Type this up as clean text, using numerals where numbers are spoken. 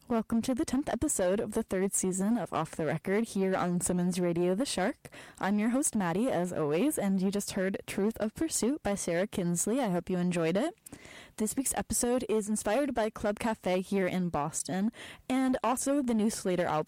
Welcome to the 10th episode of the third season of Off the Record here on Simmons Radio The Shark. I'm your host, Maddie, as always, and you just heard Truth of Pursuit by Sarah Kinsley. I hope you enjoyed it. This week's episode is inspired by Club Cafe here in Boston, and also the new Slater album.